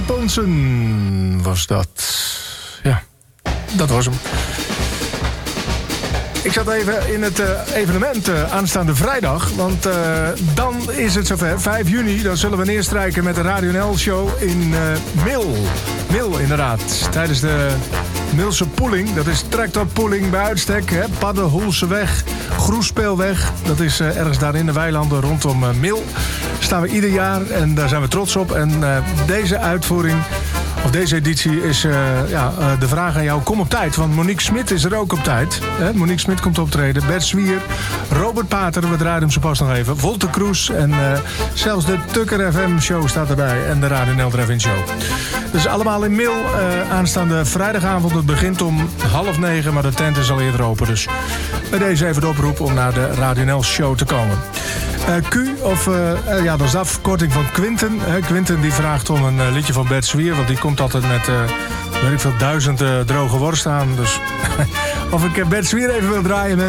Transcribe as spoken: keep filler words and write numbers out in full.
Ponsen was dat. Ja, dat was hem. Ik zat even in het uh, evenement uh, aanstaande vrijdag. Want uh, dan is het zover. vijf juni, dan zullen we neerstrijken met de Radio N L-show in uh, Mil. Mil, inderdaad. Tijdens de Milse Poeling. Dat is tractorpoeling bij uitstek. Hè? Paddenhoelseweg, Groespeelweg. Dat is uh, ergens daar in de weilanden rondom uh, Mil. Staan we ieder jaar en daar zijn we trots op. En uh, deze uitvoering... Of deze editie is uh, ja, uh, de vraag aan jou. Kom op tijd, want Monique Smit is er ook op tijd. Hè? Monique Smit komt optreden. Bert Zwier, Robert Pater, we draaien hem zo pas nog even. Volte Kroes en uh, zelfs de Tukker F M-show staat erbij. En de Radio N L Drive-In Show. Dus allemaal in Mil. Uh, aanstaande vrijdagavond. Het begint om half negen, maar de tent is al eerder open. Dus bij deze even de oproep om naar de Radio N L-show te komen. Uh, Q, of uh, uh, ja, dat is de afkorting van Quinten. Uh, Quinten die vraagt om een uh, liedje van Bert Zwier, want die komt altijd met, uh, weet ik veel, duizend uh, droge worst aan. Dus of ik uh, Bert Zwier even wil draaien met